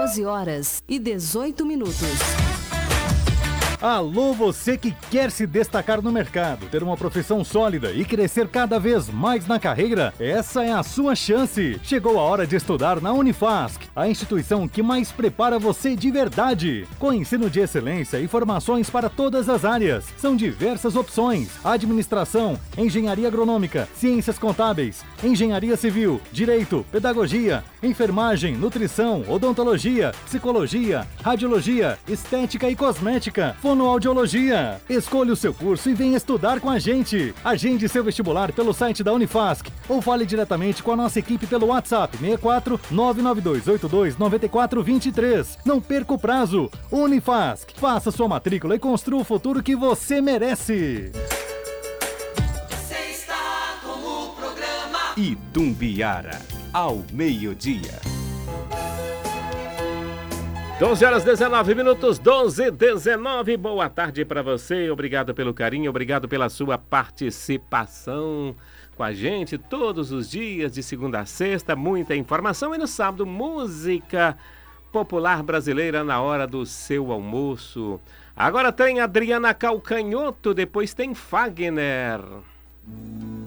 12h18. Alô, você que quer se destacar no mercado, ter uma profissão sólida e crescer cada vez mais na carreira? Essa é a sua chance. Chegou a hora de estudar na Unifasc, a instituição que mais prepara você de verdade. Com ensino de excelência e formações para todas as áreas. São diversas opções: administração, engenharia agronômica, ciências contábeis, engenharia civil, direito, pedagogia, enfermagem, nutrição, odontologia, psicologia, radiologia, estética e cosmética, fonoaudiologia. Escolha o seu curso e venha estudar com a gente. Agende seu vestibular pelo site da Unifasc ou fale diretamente com a nossa equipe pelo WhatsApp 64 99282 9423. Não perca o prazo. Unifasc. Faça sua matrícula e construa o futuro que você merece. Você está com o programa Itumbiara, ao meio-dia. 12h19, 12h19. Boa tarde para você. Obrigado pelo carinho, obrigado pela sua participação com a gente todos os dias, de segunda a sexta. Muita informação e no sábado, música popular brasileira na hora do seu almoço. Agora tem Adriana Calcanhoto, depois tem Fagner.